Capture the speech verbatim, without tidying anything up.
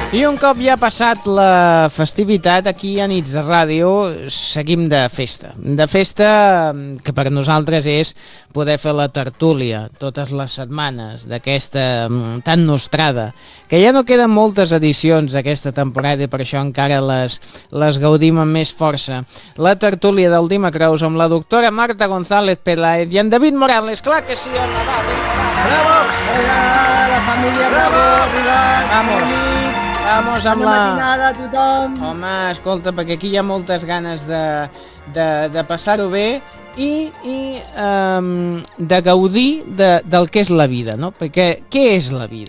I un cop ja ha passat la festivitat, aquí a Nits de Ràdio seguim de festa. De festa que per nosaltres és poder fer la tertúlia totes les setmanes d'aquesta tan nostrada, que ja no queden moltes edicions d'aquesta temporada i per això encara les, les gaudim amb més força. La tertúlia del Dimecres amb la doctora Marta González Peláez i en David Morales. Clar que sí, home, va, vinga, va. Bravo! Hola, la família Bravo! Arribat, Vamos! Vamos amb Bona la... matinada a tothom. Home, escolta, perquè aquí hi ha moltes ganes de, de, de passar-ho bé i, i um, de gaudir de, del que és la vida, no? Perquè què és la vida?